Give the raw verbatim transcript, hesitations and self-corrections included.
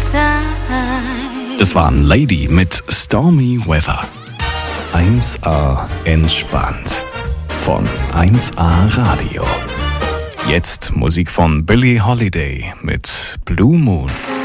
Das war ein Lady mit Stormy Weather. eins A entspannt von eins A Radio. Jetzt Musik von Billie Holiday mit Blue Moon.